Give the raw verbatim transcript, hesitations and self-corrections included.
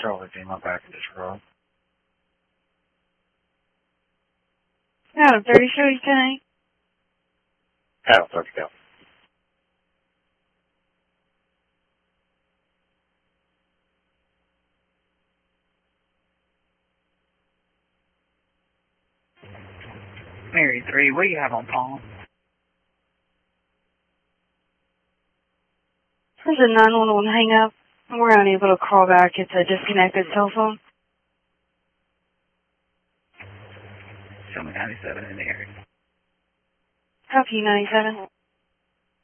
Charlie Lima back at this road. Adam thirty, show you ten eight. Adam thirty, go. Mary three, what do you have on Palm? There's a nine one one hang up. We're unable to call back. It's a disconnected cell phone. Show me ninety-seven in the area. Copy ninety-seven.